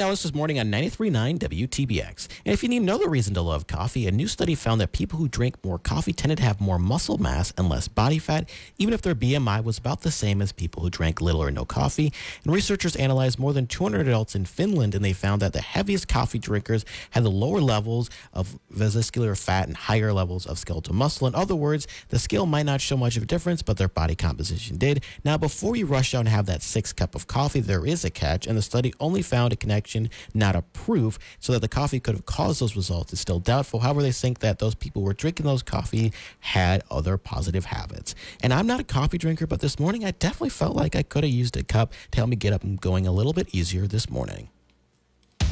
Alice this morning on 93.9 WTBX. And if you need another reason to love coffee, a new study found that people who drink more coffee tended to have more muscle mass and less body fat, even if their BMI was about the same as people who drank little or no coffee. And researchers analyzed more than 200 adults in Finland, and they found that the heaviest coffee drinkers had the lower levels of vesicular fat and higher levels of skeletal muscle. In other words, the scale might not show much of a difference, but their body composition did. Now, before you rush out and have that 6 cup of coffee, there is a catch, and the study only found a connection, not a proof, so that the coffee could have caused those results is still doubtful. However, they think that those people who were drinking those coffee had other positive habits. And I'm not a coffee drinker, but this morning I definitely felt like I could have used a cup to help me get up and going a little bit easier this morning.